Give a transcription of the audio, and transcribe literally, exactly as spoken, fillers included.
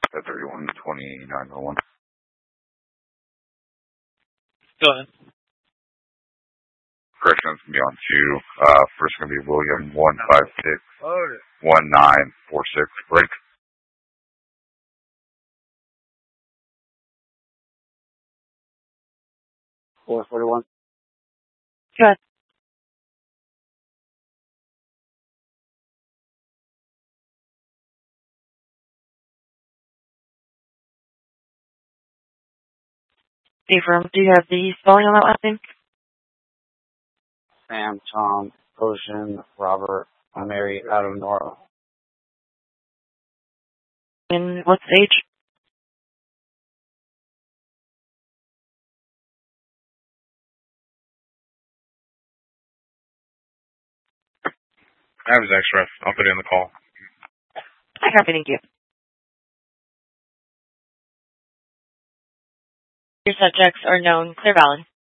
At thirty-one twenty-nine oh one. Go ahead. Corrections can be on two. Uh, first going to be William one five six one nine four six. Break. four forty-one. Go ahead. Affirm. Do you have the spelling on that last name? Sam, Tom, Ocean, Robert, Mary, Adam, Nora. And what's the age? I have his X-Ref. I'll put it in the call. I copy, thank you. Your subjects are known. They're valid.